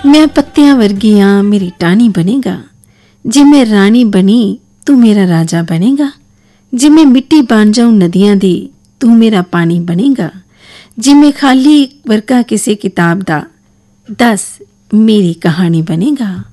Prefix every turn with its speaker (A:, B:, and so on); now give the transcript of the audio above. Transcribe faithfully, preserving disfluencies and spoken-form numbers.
A: मैं पत्तियां वर्गी हाँ, मेरी टानी बनेगा। जे मैं रानी बनी तू मेरा राजा बनेगा। जे मैं मिट्टी बन जाऊं नदियां दी तू मेरा पानी बनेगा। जे मैं खाली वर्का किसी किताब दा दस मेरी कहानी बनेगा।